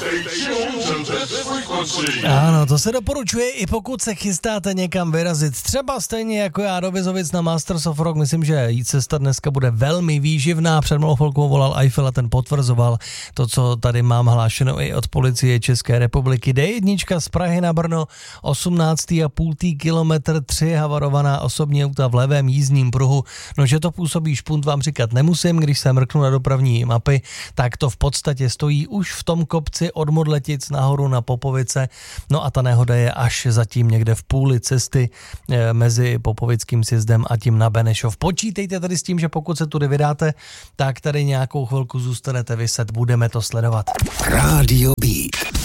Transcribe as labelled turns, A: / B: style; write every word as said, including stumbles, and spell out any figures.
A: Ano, to se doporučuje i pokud se chystáte někam vyrazit. Třeba stejně jako já do Vizovic na Masters of Rock. Myslím, že jí cesta dneska bude velmi výživná. Před malou chvilkou volal Eiffel a ten potvrzoval to, co tady mám hlášeno i od policie České republiky. D jedna z Prahy na Brno, osmnáct a půl kilometr, tři havarovaná osobní auta v levém jízdním pruhu. No, že to působí špunt, vám říkat nemusím, když se mrknu na dopravní mapy, tak to v podstatě stojí už v tom kopci od Modletic nahoru na Popovice. No a ta nehoda je až zatím někde v půli cesty e, mezi Popovickým sjezdem a tím na Benešov. Počítejte tady s tím, že pokud se tudy vydáte, tak tady nějakou chvilku zůstanete viset, budeme to sledovat.
B: Radio Beat.